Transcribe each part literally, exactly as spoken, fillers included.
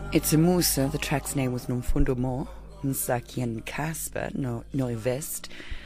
It's a Musa. The track's name was Nomfundo Mo, Nsaki and Casper, no, Noivest.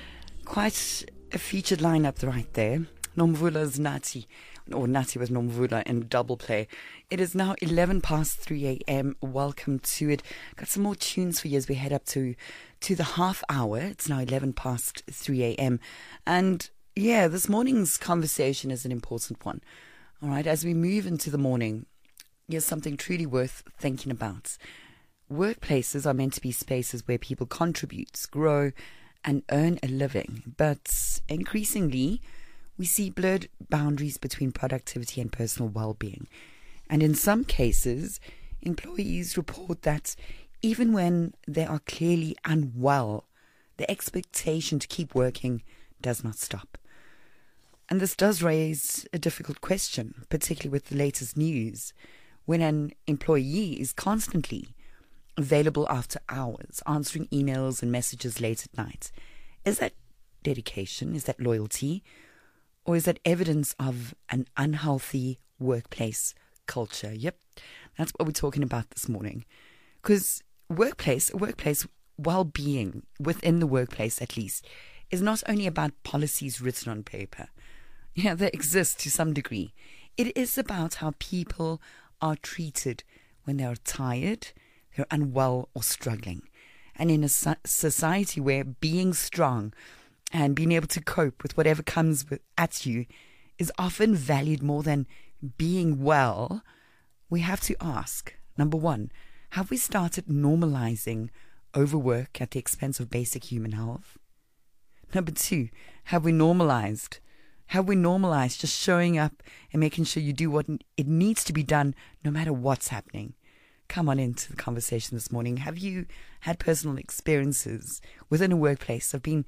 Quite a featured lineup right there. Nomvula's Nati, or Nati with Nomvula in double play. It is now eleven past three a.m. Welcome to it. Got some more tunes for you as we head up to, to the half hour. It's now eleven past three a.m. And yeah, this morning's conversation is an important one. All right, as we move into the morning, here's something truly worth thinking about. Workplaces are meant to be spaces where people contribute, grow, and earn a living. But increasingly, we see blurred boundaries between productivity and personal well-being. And in some cases, employees report that even when they are clearly unwell, the expectation to keep working does not stop. And this does raise a difficult question, particularly with the latest news. When an employee is constantly available after hours, answering emails and messages late at night, is that dedication? Is that loyalty? Or is that evidence of an unhealthy workplace culture? Yep, that's what we're talking about this morning. Because workplace, workplace well-being, within the workplace at least, is not only about policies written on paper. Yeah, they exist to some degree. It is about how people are treated when they are tired, they're unwell or struggling. And in a so- society where being strong and being able to cope with whatever comes with, at you is often valued more than being well, we have to ask, number one, have we started normalizing overwork at the expense of basic human health? Number two, have we normalized Have we normalized just showing up and making sure you do what it needs to be done no matter what's happening? Come on into the conversation this morning. Have you had personal experiences within a workplace of being,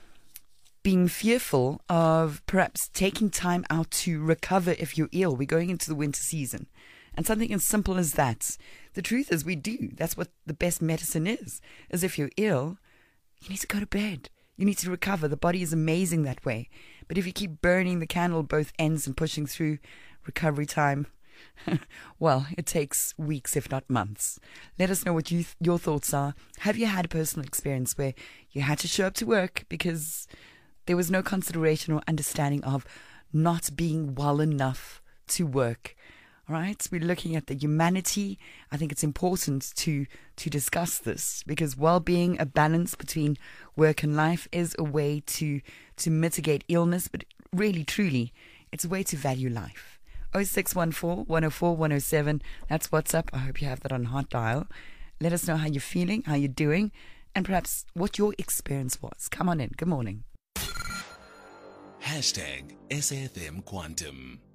being fearful of perhaps taking time out to recover if you're ill? We're going into the winter season. And something as simple as that. The truth is we do. That's what the best medicine is. Is if you're ill, you need to go to bed. You need to recover. The body is amazing that way. But if you keep burning the candle both ends and pushing through recovery time, well, it takes weeks, if not months. Let us know what you th- your thoughts are. Have you had a personal experience where you had to show up to work because there was no consideration or understanding of not being well enough to work? All right, we're looking at the humanity. I think it's important to to discuss this because well-being, a balance between work and life, is a way to to mitigate illness, but really, truly, it's a way to value life. oh six one four, one oh four, one oh seven, that's WhatsApp. I hope you have that on hot dial. Let us know how you're feeling, how you're doing, and perhaps what your experience was. Come on in. Good morning. Hashtag S F M Quantum.